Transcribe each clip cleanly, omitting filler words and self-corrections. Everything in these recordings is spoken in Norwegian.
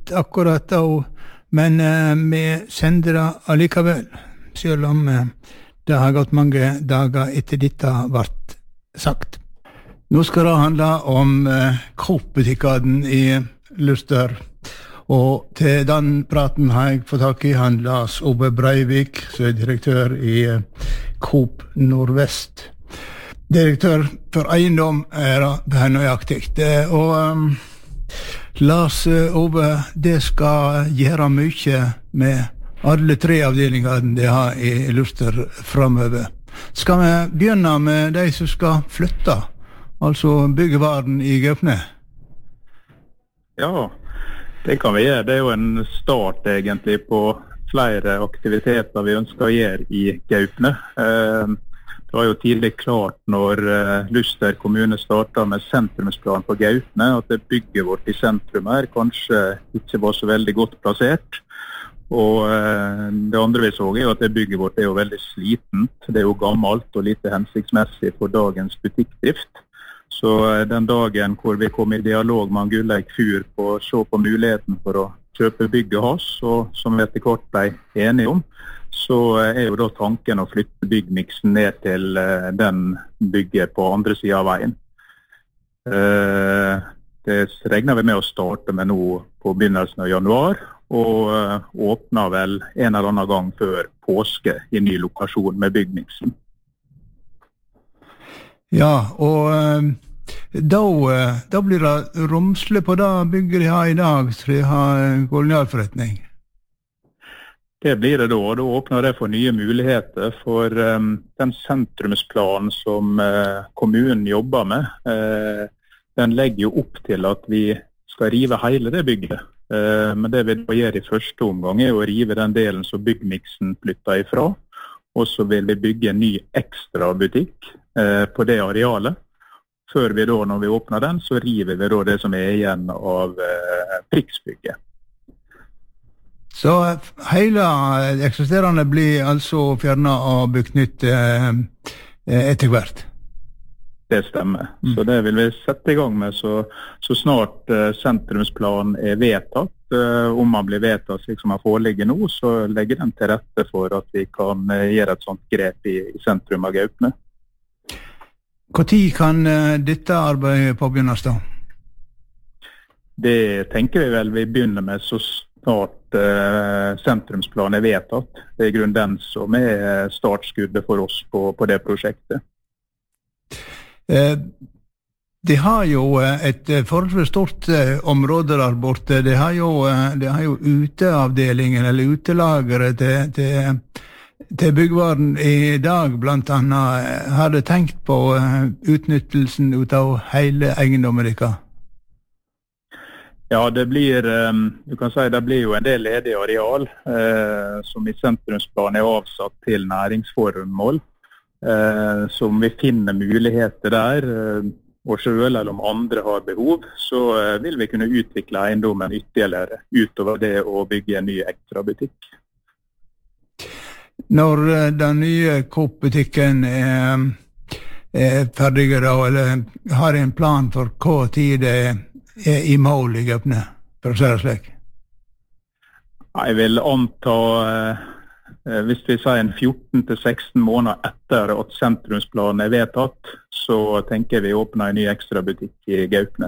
sendt akkurat da, men vi sender det allikevel, selv om det har gått mange dager etter dette ble sagt. Nå skal det handle om Coop-butikkene i Luster, og til den praten har jeg fått tak i han Lars Ove Breivik, som direktør i Coop Nordvest. Direktør for eiendom det nøyaktig. Og Lars Ove, det skal gjøre mye med alle 3 avdelingene de har i Luster fremover. Skal vi begynne med de som skal flytte, altså byggevaren i Gaupne? Ja, det kan vi gjøre. Det jo en start egentlig på flere aktiviteter vi ønsker å gjøre i Gaupne. Det var jo tidlig klart når Luster kommune startet med sentrumsplan på Gaupne, at det bygget vårt i sentrum her kanskje ikke var så veldig godt plassert. Og det andre vi så jo at det bygget vårt jo veldig slitent. Det jo gammelt og lite hensiktsmessig for dagens butikkdrift. Så den dagen hvor vi kom i dialog med Gulleik Fyr på å se på muligheten for å kjøpe bygget hans, og som vi etter hvert ble enige om, så jo da tanken å flytte byggmiksen ned til den bygget på andre siden av veien. Det regner vi med å starte med nå på begynnelsen av januar, og åpner vel en eller annen gang før påske i ny lokasjon med byggmiksen. Ja, og da blir det romsle på det bygget de har i dag, så de har kolonialforretning. Det blir det da, og da åpner det for nye muligheter for den sentrumsplanen som kommunen jobber med. Den legger jo opp til at vi skal rive hele det bygget. Men det vi da gjør i første omgang å rive den delen som byggmiksen flytter ifra, og så vil vi bygge en ny ekstra butikk på det arealet. Før vi da, når vi åpner den, så river vi da det som igjen av Priksbygget. Så hele eksisterende blir altså fjernet og bygd nytt etter hvert? Det stemmer. Så det vil vi sette i gang med så snart sentrumsplanen vedtatt. Om man blir vedtatt slik som man foreligger nå, så legger den til rette for at vi kan gjøre et sånt grep i sentrum av Gaupne. Hvor tid kan dette arbeidet påbegynnes da? Det tenker vi vel vi begynner med så snart sentrumsplanen vedtatt. Det i grunnen den som startskuddet for oss på det prosjektet. De har jo et forholdsvis stort område der borte. De har jo uteavdelingen eller utelageret til byggvaren i dag, blant annet. Har de tenkt på utnyttelsen ut av hele eiendommen deres? Ja, det blir, du kan si, det blir jo en del ledig areal som i sentrumsplanen avsatt til næringsformål. Som vi finner muligheter der, og selv eller om andre har behov, så vil vi kunne utvikle eiendommen ytterligere utover det å bygge en ny ekstra butikk. Når den nye Coop-butikken ferdig da, eller har en plan for hva tid det i mål i Gaupne, for å si det slik? Jeg vil anta hvis vi sier en 14-16 måneder etter at sentrumsplanen vedtatt, så tenker vi åpne en ny ekstra butikk i Gaupne.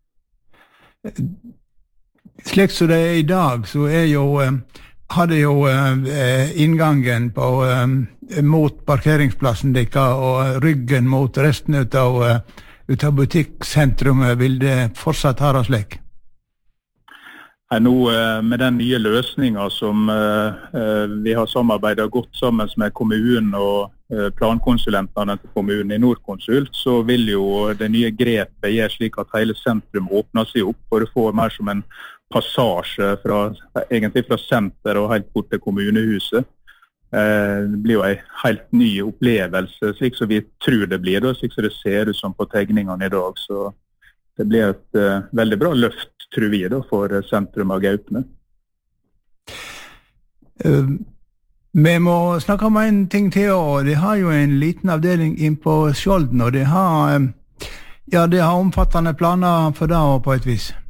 Slik som det i dag, så hadde jo inngangen mot parkeringsplassen deres og ryggen mot resten av butikksentrumet. Vil det fortsatt ha det slik? Nå med den nye løsningen som vi har samarbeidet godt sammen med kommunen og plankonsulentene til kommunen i Nordkonsult, så vil jo det nye grepet gjøre slik at hele sentrum åpner seg opp, og det får mer som en passasje egentlig fra senter og helt bort til kommunehuset. Det blir jo en helt ny opplevelse, slik som vi tror det blir, slik som det ser ut som på tegningene i dag. Så det blir et veldig bra løft, tror vi, for sentrum av Gaupne. Vi må snakke om en ting til, og de har jo en liten avdeling inn på Skjolden, og de har omfattende planer for det på et vis.